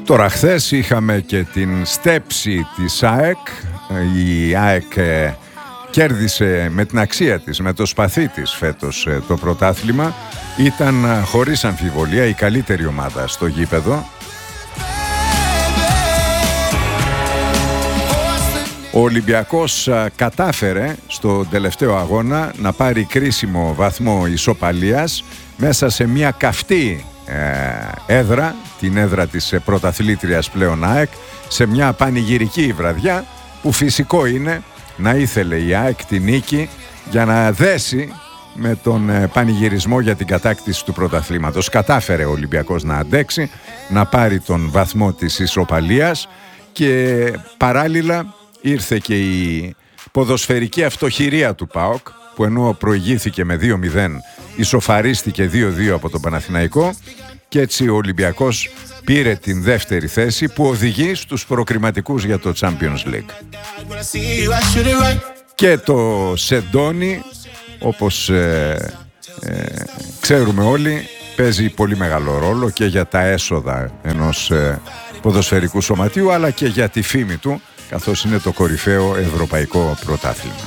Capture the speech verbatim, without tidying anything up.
Τώρα χθες είχαμε και την στέψη της ΑΕΚ. Η ΑΕΚ ε, κέρδισε με την αξία της, με το σπαθί της φέτος ε, το πρωτάθλημα. Ήταν ε, χωρίς αμφιβολία η καλύτερη ομάδα στο γήπεδο. Ο Ολυμπιακός ε, κατάφερε στον τελευταίο αγώνα να πάρει κρίσιμο βαθμό ισοπαλίας μέσα σε μια καυτή ε, έδρα, την έδρα της ε, πρωταθλήτριας πλέον ΑΕΚ, σε μια πανηγυρική βραδιά που φυσικό είναι να ήθελε η ΑΕΚ τη νίκη για να δέσει με τον ε, πανηγυρισμό για την κατάκτηση του πρωταθλήματος. Κατάφερε ο Ολυμπιακός να αντέξει, να πάρει τον βαθμό της ισοπαλίας και παράλληλα ήρθε και η ποδοσφαιρική αυτοχειρία του ΠΑΟΚ, που ενώ προηγήθηκε με δύο μηδέν ισοφαρίστηκε δύο δύο από τον Παναθηναϊκό και έτσι ο Ολυμπιακός πήρε την δεύτερη θέση που οδηγεί στους προκριματικούς για το Champions League. Και το σεντόνι, όπως ε, ε, ξέρουμε όλοι, παίζει πολύ μεγάλο ρόλο και για τα έσοδα ενός ε, ποδοσφαιρικού σωματείου, αλλά και για τη φήμη του, καθώς είναι το κορυφαίο ευρωπαϊκό πρωτάθλημα.